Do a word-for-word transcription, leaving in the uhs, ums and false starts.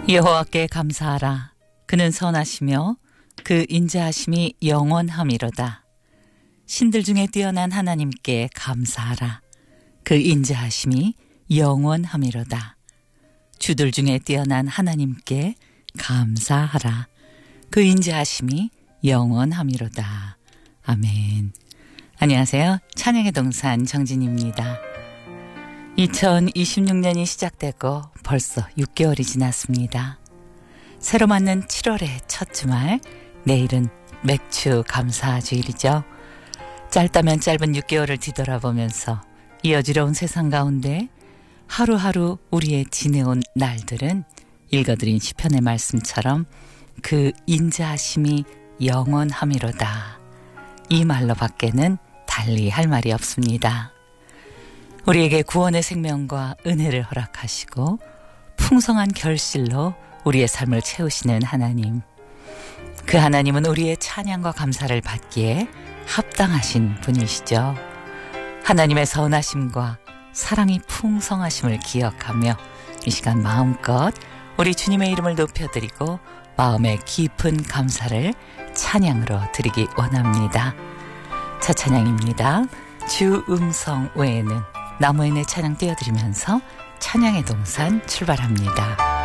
여호와께 감사하라. 그는 선하시며 그 인자하심이 영원함이로다. 신들 중에 뛰어난 하나님께 감사하라. 그 인자하심이 영원함이로다. 주들 중에 뛰어난 하나님께 감사하라. 그 인자하심이 영원함이로다. 아멘. 안녕하세요. 찬양의 동산 정진입니다. 이천이십육 년이 시작되고 벌써 육 개월이 지났습니다. 새로 맞는 칠월의 첫 주말, 내일은 맥주 감사 주일이죠. 짧다면 짧은 육 개월을 뒤돌아보면서 이 어지러운 세상 가운데 하루하루 우리의 지내온 날들은 읽어드린 시편의 말씀처럼 그 인자하심이 영원함이로다. 이 말로 밖에는 달리 할 말이 없습니다. 우리에게 구원의 생명과 은혜를 허락하시고 풍성한 결실로 우리의 삶을 채우시는 하나님. 그 하나님은 우리의 찬양과 감사를 받기에 합당하신 분이시죠. 하나님의 선하심과 사랑이 풍성하심을 기억하며 이 시간 마음껏 우리 주님의 이름을 높여드리고 마음의 깊은 감사를 찬양으로 드리기 원합니다. 첫 찬양입니다. 주 음성 외에는 나무의 내 찬양 띄워드리면서 찬양의 동산 출발합니다.